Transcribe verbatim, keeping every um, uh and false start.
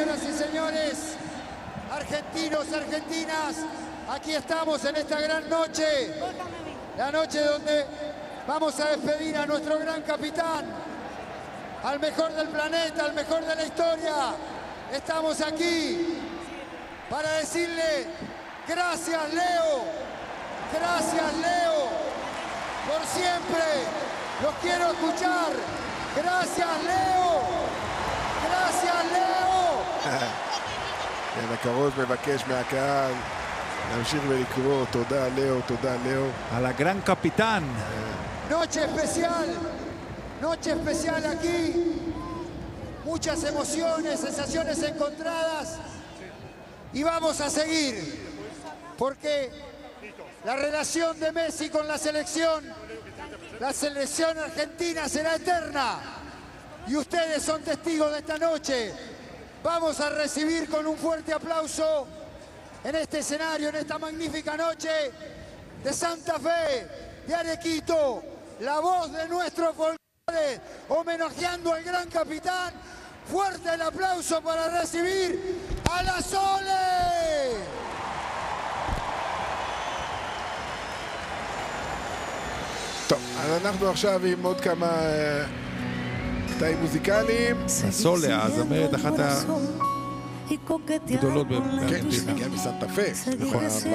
Señoras y señores, argentinos, argentinas, aquí estamos en esta gran noche, la noche donde vamos a despedir a nuestro gran capitán, al mejor del planeta, al mejor de la historia. Estamos aquí para decirle gracias, Leo, gracias, Leo, por siempre, los quiero escuchar. Gracias, Leo, gracias, Leo. הכרוז מבקש מהקהל להמשיך ולקרוא תודה לאו, תודה לאו. A la gran capitán. Noche especial, noche especial aquí. Muchas emociones, sensaciones encontradas. Y vamos a seguir, porque la relación de Messi con la selección, la selección argentina será eterna. Y ustedes son testigos de esta noche. Vamos a recibir con un fuerte aplauso en este escenario, en esta magnífica noche de Santa Fe, de Arequito, la voz de nuestro folclore, homenajeando al gran capitán. Fuerte el aplauso para recibir a la Sole. טוב, אז אנחנו עכשיו עם עוד כמה קטעים מוזיקליים. הסולה, הזמרת אחת הגדולות כן, בארגנטינה. שהגיעה מסנטה פה. נכון.